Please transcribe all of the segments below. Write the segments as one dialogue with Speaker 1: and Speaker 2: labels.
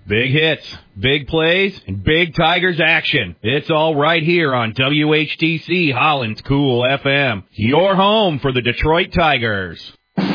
Speaker 1: Big hits, big plays, and big Tigers action. It's all right here on WHTC Holland's Cool FM. Your home for the Detroit Tigers.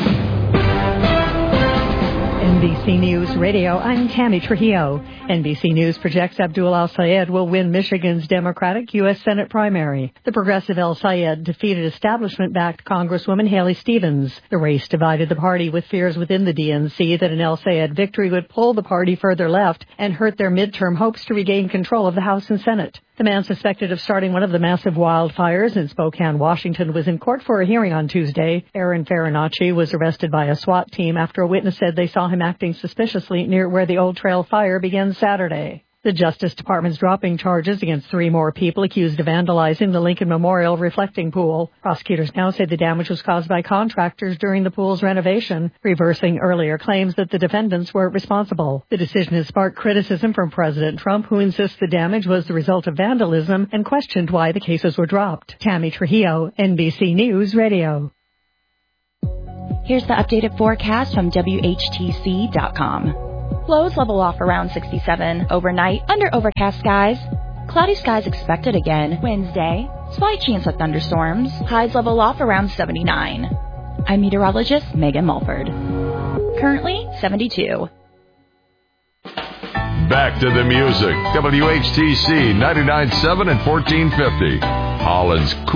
Speaker 2: NBC News Radio, I'm Tammy Trujillo. NBC News projects Abdul El-Sayed will win Michigan's Democratic U.S. Senate primary. The progressive El-Sayed defeated establishment-backed Congresswoman Haley Stevens. The race divided the party with fears within the DNC that an El-Sayed victory would pull the party further left and hurt their midterm hopes to regain control of the House and Senate. The man suspected of starting one of the massive wildfires in Spokane, Washington, was in court for a hearing on Tuesday. Aaron Farinacci was arrested by a SWAT team after a witness said they saw him acting suspiciously near where the Old Trail fire began Saturday. The Justice Department's dropping charges against 3 more people accused of vandalizing the Lincoln Memorial reflecting pool. Prosecutors now say the damage was caused by contractors during the pool's renovation, reversing earlier claims that the defendants were responsible. The decision has sparked criticism from President Trump, who insists the damage was the result of vandalism and questioned why the cases were dropped. Tammy Trujillo, NBC News Radio.
Speaker 3: Here's the updated forecast from WHTC.com. Lows level off around 67 overnight under overcast skies. Cloudy skies expected again Wednesday. Slight chance of thunderstorms. Highs level off around 79. I'm meteorologist Megan Mulford. Currently 72.
Speaker 4: Back to the music. WHTC 99.7 and 1450. Holland's Cool